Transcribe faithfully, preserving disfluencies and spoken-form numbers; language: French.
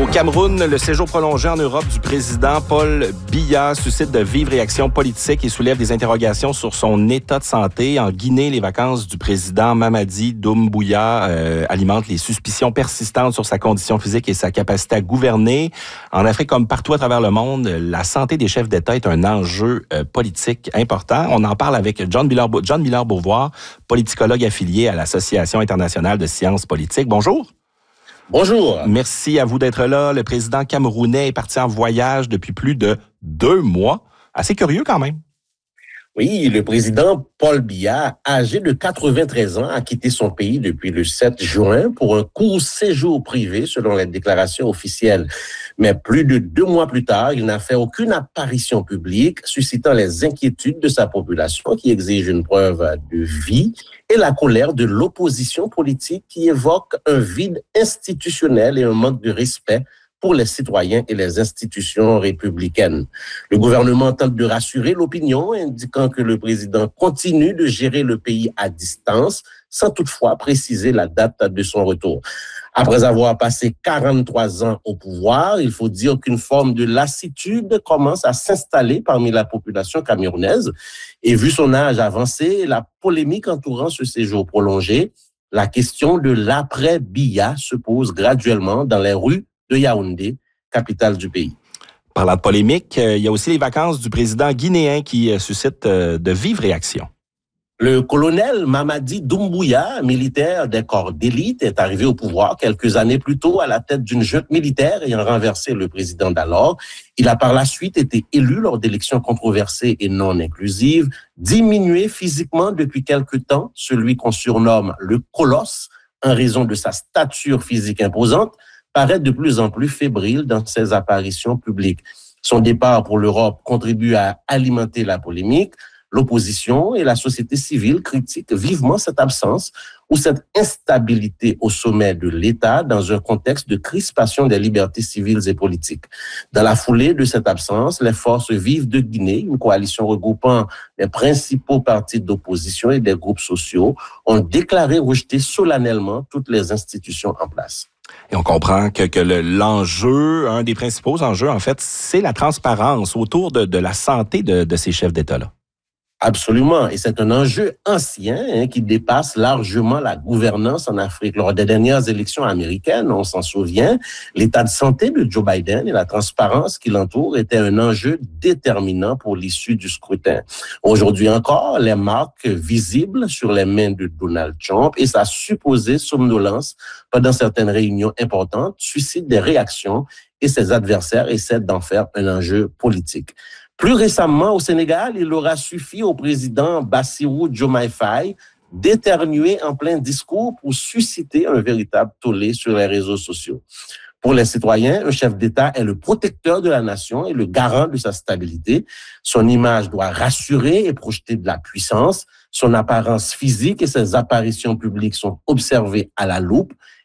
Cameroun, le séjour prolongé en Europe du président Paul Biya suscite de vives réactions politiques et soulève des interrogations sur son état de santé. En Guinée, les vacances du président Mamadi Doumbouya euh, alimentent les suspicions persistantes sur sa condition physique et sa capacité à gouverner. En Afrique, comme partout à travers le monde, la santé des chefs d'État est un enjeu euh, politique important. On en parle avec John Miller, John Miller Beauvoir, politicologue affilié à l'Association internationale de sciences politiques. Bonjour. Bonjour. Merci à vous d'être là. Le président camerounais est parti en voyage depuis plus de deux mois. Assez curieux quand même. Oui, le président Paul Biya, âgé de quatre-vingt-treize ans, a quitté son pays depuis le sept juin pour un court séjour privé selon les déclarations officielles. Mais plus de deux mois plus tard, il n'a fait aucune apparition publique, suscitant les inquiétudes de sa population qui exige une preuve de vie et la colère de l'opposition politique qui évoque un vide institutionnel et un manque de respect pour les citoyens et les institutions républicaines. Le gouvernement tente de rassurer l'opinion, indiquant que le président continue de gérer le pays à distance, sans toutefois préciser la date de son retour. Après avoir passé quarante-trois ans au pouvoir, il faut dire qu'une forme de lassitude commence à s'installer parmi la population camerounaise. Et vu son âge avancé et la polémique entourant ce séjour prolongé, la question de l'après-Biya se pose graduellement dans les rues de Yaoundé, capitale du pays. Parlant de polémique, il y a aussi les vacances du président guinéen qui suscitent de vives réactions. Le colonel Mamadi Doumbouya, militaire des corps d'élite, est arrivé au pouvoir quelques années plus tôt à la tête d'une junte militaire ayant renversé le président d'alors. Il a par la suite été élu lors d'élections controversées et non inclusives, diminué physiquement depuis quelque temps, celui qu'on surnomme le colosse, en raison de sa stature physique imposante, paraît de plus en plus fébrile dans ses apparitions publiques. Son départ pour l'Europe contribue à alimenter la polémique. L'opposition et la société civile critiquent vivement cette absence ou cette instabilité au sommet de l'État dans un contexte de crispation des libertés civiles et politiques. Dans la foulée de cette absence, les forces vives de Guinée, une coalition regroupant les principaux partis d'opposition et des groupes sociaux, ont déclaré rejeter solennellement toutes les institutions en place. Et on comprend que, que le, l'enjeu, un des principaux enjeux, en fait, c'est la transparence autour de, de la santé de, de ces chefs d'État-là. Absolument. Et c'est un enjeu ancien hein, qui dépasse largement la gouvernance en Afrique. Lors des dernières élections américaines, on s'en souvient, l'état de santé de Joe Biden et la transparence qui l'entoure étaient un enjeu déterminant pour l'issue du scrutin. Aujourd'hui encore, les marques visibles sur les mains de Donald Trump et sa supposée somnolence pendant certaines réunions importantes suscitent des réactions et ses adversaires essaient d'en faire un enjeu politique. Plus récemment, au Sénégal, il aura suffi au président Bassirou Diomaye Faye d'éternuer en plein discours pour susciter un véritable tollé sur les réseaux sociaux. Pour les citoyens, un chef d'État est le protecteur de la nation et le garant de sa stabilité. Son image doit rassurer et projeter de la puissance. Son apparence physique et ses apparitions publiques sont observées à la loupe.